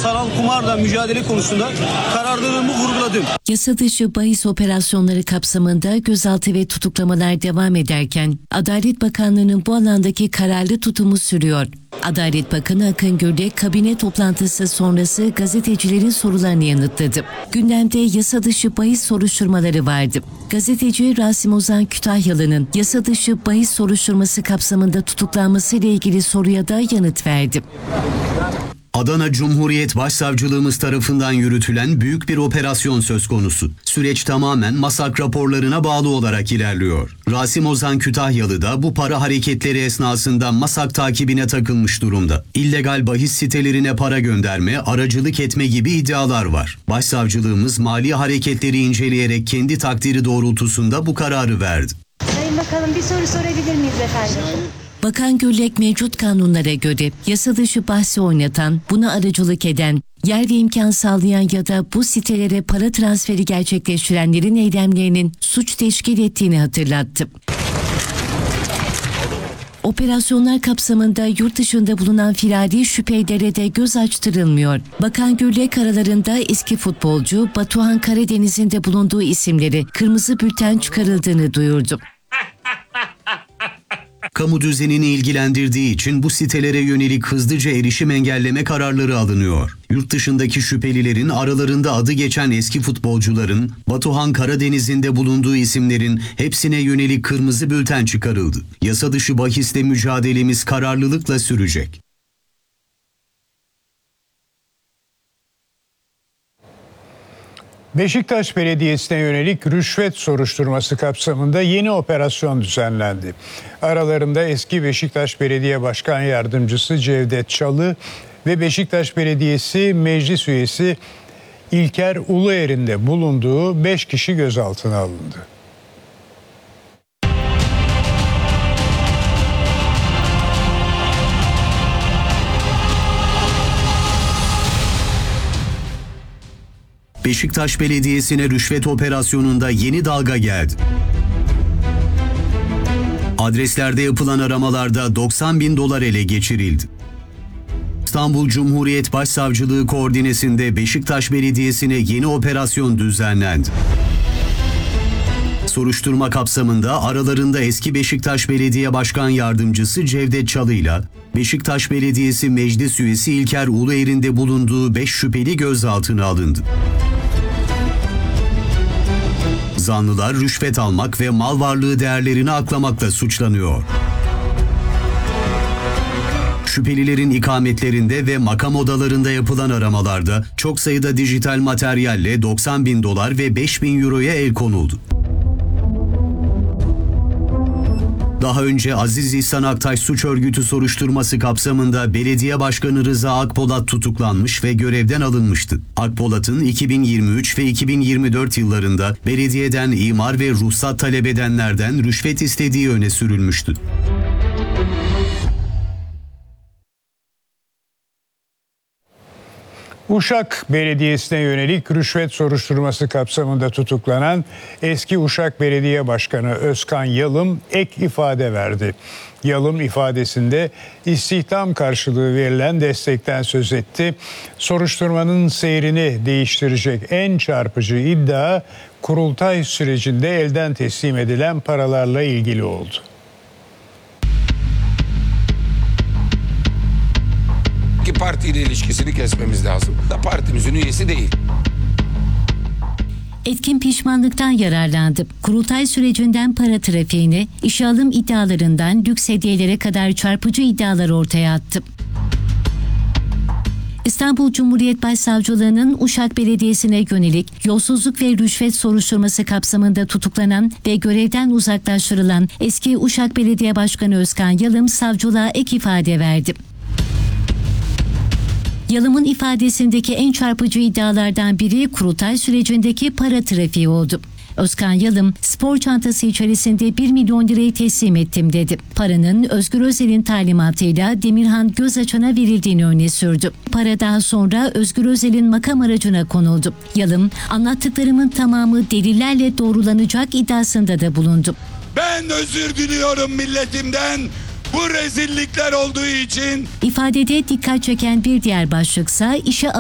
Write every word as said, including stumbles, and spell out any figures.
sanal kumarla mücadele konusunda kararlılığımı vurguladım. Yasa dışı bahis operasyonları kapsamında gözaltı ve tutuklamalar devam ederken Adalet Bakanlığı'nın bu alandaki kararlı tutumu sürüyor. Adalet Bakanı Akın Gürlek kabine toplantısı sonrası gazetecilerin sorularını yanıtladı. Gündemde yasa dışı bahis soruşturmaları vardı. Gazeteci Rasim Ozan Kütahyalı'nın yasa dışı bahis soruşturması kapsamında tutuklanması ile ilgili soruya da yanıt verdi. Adana Cumhuriyet Başsavcılığımız tarafından yürütülen büyük bir operasyon söz konusu. Süreç tamamen MASAK raporlarına bağlı olarak ilerliyor. Rasim Ozan Kütahyalı da bu para hareketleri esnasında MASAK takibine takılmış durumda. İllegal bahis sitelerine para gönderme, aracılık etme gibi iddialar var. Başsavcılığımız mali hareketleri inceleyerek kendi takdiri doğrultusunda bu kararı verdi. Sayın Bakanım, bir soru sorabilir miyiz efendim? Bakan Gürlek mevcut kanunlara göre yasa dışı bahsi oynatan, buna aracılık eden, yer ve imkan sağlayan ya da bu sitelere para transferi gerçekleştirenlerin eylemlerinin suç teşkil ettiğini hatırlattı. Operasyonlar kapsamında yurt dışında bulunan firari şüphelilere de göz açtırılmıyor. Bakan Gürlek aralarında eski futbolcu Batuhan Karadeniz'in de bulunduğu isimleri kırmızı bülten çıkarıldığını duyurdu. Kamu düzenini ilgilendirdiği için bu sitelere yönelik hızlıca erişim engelleme kararları alınıyor. Yurt dışındaki şüphelilerin aralarında adı geçen eski futbolcuların, Batuhan Karadeniz'in de bulunduğu isimlerin hepsine yönelik kırmızı bülten çıkarıldı. Yasa dışı bahisle mücadelemiz kararlılıkla sürecek. Beşiktaş Belediyesi'ne yönelik rüşvet soruşturması kapsamında yeni operasyon düzenlendi. Aralarında eski Beşiktaş Belediye Başkan Yardımcısı Cevdet Çalı ve Beşiktaş Belediyesi Meclis Üyesi İlker Uluer'in de bulunduğu beş kişi gözaltına alındı. Beşiktaş Belediyesi'ne rüşvet operasyonunda yeni dalga geldi. Adreslerde yapılan aramalarda doksan bin dolar ele geçirildi. İstanbul Cumhuriyet Başsavcılığı koordinesinde Beşiktaş Belediyesi'ne yeni operasyon düzenlendi. Soruşturma kapsamında aralarında eski Beşiktaş Belediye Başkan Yardımcısı Cevdet Çalı'yla Beşiktaş Belediyesi Meclis Üyesi İlker Uluer'in de bulunduğu beş şüpheli gözaltına alındı. Zanlılar rüşvet almak ve mal varlığı değerlerini aklamakla suçlanıyor. Şüphelilerin ikametlerinde ve makam odalarında yapılan aramalarda çok sayıda dijital materyalle doksan bin dolar ve beş bin euroya el konuldu. Daha önce Aziz İhsan Aktaş suç örgütü soruşturması kapsamında Belediye Başkanı Rıza Akpolat tutuklanmış ve görevden alınmıştı. Akpolat'ın iki bin yirmi üç ve iki bin yirmi dört yıllarında belediyeden imar ve ruhsat talep edenlerden rüşvet istediği öne sürülmüştü. Uşak Belediyesi'ne yönelik rüşvet soruşturması kapsamında tutuklanan eski Uşak Belediye Başkanı Özkan Yalım ek ifade verdi. Yalım ifadesinde istihdam karşılığı verilen destekten söz etti. Soruşturmanın seyrini değiştirecek en çarpıcı iddia kurultay sürecinde elden teslim edilen paralarla ilgili oldu. Ki partiyle ilişkisini kesmemiz lazım. Da partimizin üyesi değil. Etkin pişmanlıktan yararlandı. Kurultay sürecinden para trafiğine, işe alım iddialarından lüks hediyelere kadar çarpıcı iddialar ortaya attı. İstanbul Cumhuriyet Başsavcılığı'nın Uşak Belediyesi'ne yönelik yolsuzluk ve rüşvet soruşturması kapsamında tutuklanan ve görevden uzaklaştırılan eski Uşak Belediye Başkanı Özkan Yalım savcılığa ek ifade verdi. Yalım'ın ifadesindeki en çarpıcı iddialardan biri kurultay sürecindeki para trafiği oldu. Özkan Yalım, spor çantası içerisinde bir milyon lirayı teslim ettim dedi. Paranın Özgür Özel'in talimatıyla Demirhan Gözaçan'a verildiğini öne sürdü. Para daha sonra Özgür Özel'in makam aracına konuldu. Yalım, anlattıklarımın tamamı delillerle doğrulanacak iddiasında da bulundu. Ben özür diliyorum milletimden. Bu rezillikler olduğu için. İfadede dikkat çeken bir diğer başlıksa işe